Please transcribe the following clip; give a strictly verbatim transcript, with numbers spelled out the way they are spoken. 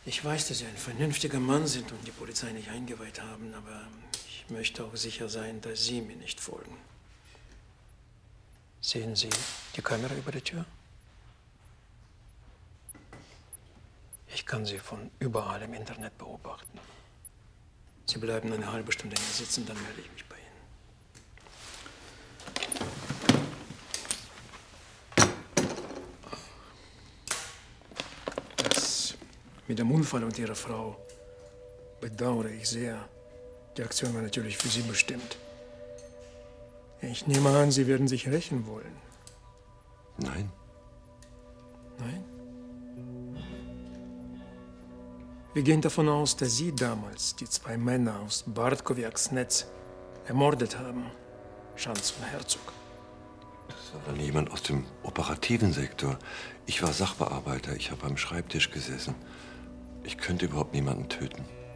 Ich weiß, dass Sie ein vernünftiger Mann sind und die Polizei nicht eingeweiht haben, aber ich möchte auch sicher sein, dass Sie mir nicht folgen. Sehen Sie die Kamera über der Tür? Ich kann Sie von überall im Internet beobachten. Sie bleiben eine halbe Stunde hier sitzen, dann melde ich mich bei Ihnen. Das mit dem Unfall und Ihrer Frau bedauere ich sehr. Die Aktion war natürlich für Sie bestimmt. Ich nehme an, Sie werden sich rächen wollen. Nein. Nein? Wir gehen davon aus, dass Sie damals die zwei Männer aus Bartkowiaks Netz ermordet haben. Schanz und Herzog. Das war dann jemand aus dem operativen Sektor. Ich war Sachbearbeiter. Ich habe am Schreibtisch gesessen. Ich könnte überhaupt niemanden töten.